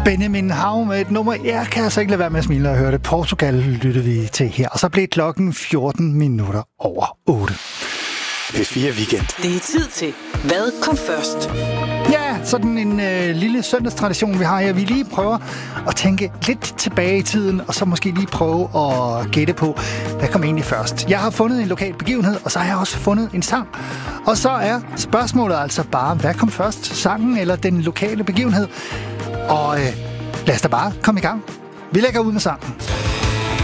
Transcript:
Benjamin Hav med et nummer. Jeg kan altså ikke lade være med at smile og høre det. Portugal lyttede vi til her. Og så blev klokken 14 minutter over 8. P4 Weekend. Det er tid til Hvad kom først? Ja, sådan en lille søndagstradition, vi har her. Vi lige prøver at tænke lidt tilbage i tiden, og så måske lige prøve at gætte på, hvad kom egentlig først. Jeg har fundet en lokal begivenhed, og så har jeg også fundet en sang. Og så er spørgsmålet altså bare, hvad kom først? Sangen eller den lokale begivenhed? Og lad os da bare komme i gang. Vi lægger ud med sangen.